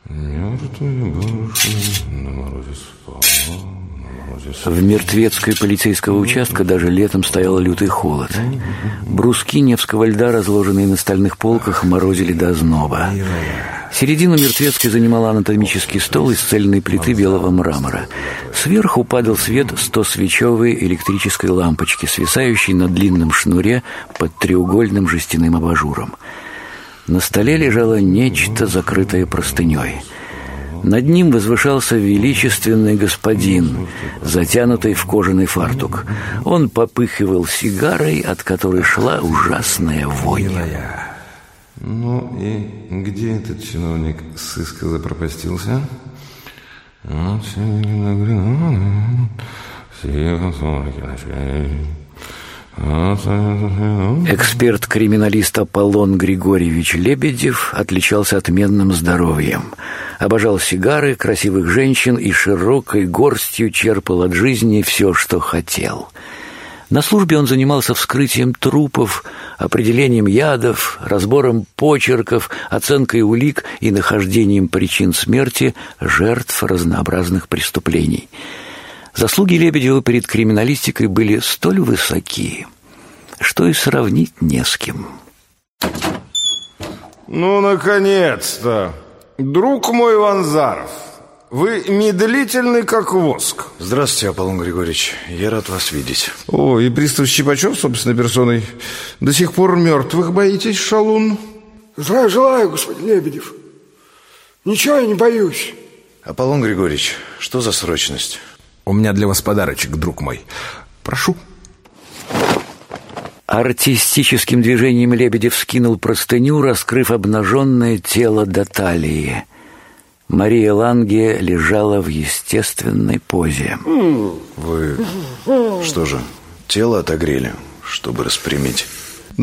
В Мертвецкой полицейского участка даже летом стоял лютый холод. Бруски Невского льда, разложенные на стальных полках, морозили до озноба. Середину Мертвецкой занимал анатомический стол из цельной плиты белого мрамора. Сверху падал свет 100-свечевой электрической лампочки, свисающей на длинном шнуре под треугольным жестяным абажуром. На столе лежало нечто, закрытое простыней. Над ним возвышался величественный господин, затянутый в кожаный фартук. Он попыхивал сигарой, от которой шла ужасная вонь. Ну и где этот чиновник сыска запропастился? Эксперт-криминалист Аполлон Григорьевич Лебедев отличался отменным здоровьем. Обожал сигары, красивых женщин и широкой горстью черпал от жизни все, что хотел. На службе он занимался вскрытием трупов, определением ядов, разбором почерков, оценкой улик и нахождением причин смерти жертв разнообразных преступлений. Заслуги Лебедева перед криминалистикой были столь высоки, что и сравнить не с кем. Ну, наконец-то! Друг мой Ванзаров, вы медлительный, как воск. Здравствуйте, Аполлон Григорьевич. Я рад вас видеть. О, и пристав Щипачев собственной персоной. До сих пор мертвых боитесь, шалун? Здравия желаю, господин Лебедев. Ничего я не боюсь. Аполлон Григорьевич, что за срочность? У меня для вас подарочек, друг мой. Прошу. Артистическим движением Лебедев скинул простыню, раскрыв обнаженное тело до талии. Мария Ланге лежала в естественной позе. Вы что же, тело отогрели, чтобы распрямить?